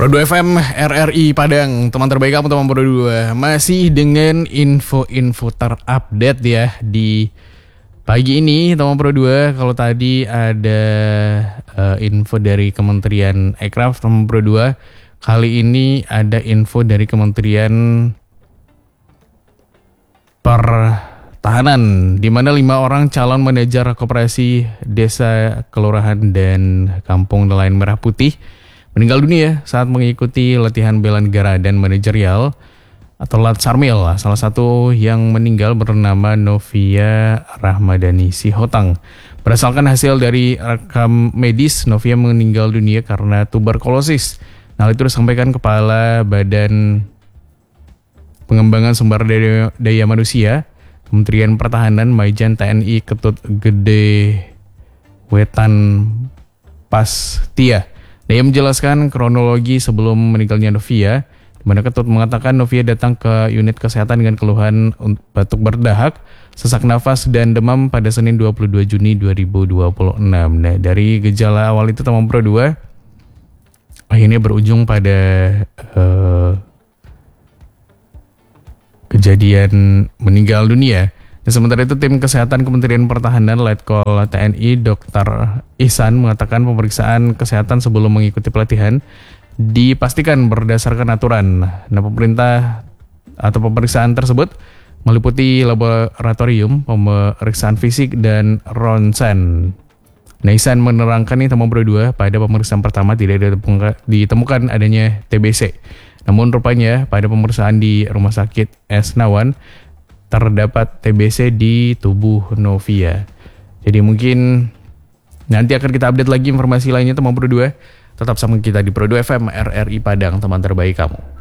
Pro 2 FM RRI Padang, teman terbaik kamu teman Pro 2. Masih dengan info-info terupdate ya di pagi ini teman Pro 2. Kalau tadi ada info dari Kementerian Ekraf teman Pro 2, kali ini ada info dari Kementerian Pertahanan, di mana 5 orang calon manajer koperasi desa, kelurahan, dan kampung nelayan Merah Putih meninggal dunia saat mengikuti latihan bela negara dan manajerial atau Latsarmil. Salah satu yang meninggal bernama Novia Rahmadani Sihotang. Berdasarkan hasil dari rekam medis, Novia meninggal dunia karena tuberkulosis. Hal itu disampaikan Kepala Badan Pengembangan Sumber Daya Manusia Kementerian Pertahanan Maijen TNI Ketut Gede Wetan Pastia. Dia menjelaskan kronologi sebelum meninggalnya Novia, di mana Ketut mengatakan Novia datang ke unit kesehatan dengan keluhan batuk berdahak, sesak nafas, dan demam pada Senin 22 Juni 2026. Nah, dari gejala awal itu teman Pro 2 akhirnya berujung pada kejadian meninggal dunia. Dan sementara itu tim kesehatan Kementerian Pertahanan Letkol TNI Dr. Ihsan mengatakan pemeriksaan kesehatan sebelum mengikuti pelatihan dipastikan berdasarkan aturan. Nah, pemeriksaan tersebut meliputi laboratorium, pemeriksaan fisik, dan ronsen. Nah, Ihsan menerangkan nih teman Pro 2, pada pemeriksaan pertama tidak ditemukan adanya TBC. Namun rupanya pada pemeriksaan di Rumah Sakit S. Nawan terdapat TBC di tubuh Novia. Jadi mungkin nanti akan kita update lagi informasi lainnya teman Pro 2. Tetap sama kita di Pro 2 FM RRI Padang, teman terbaik kamu.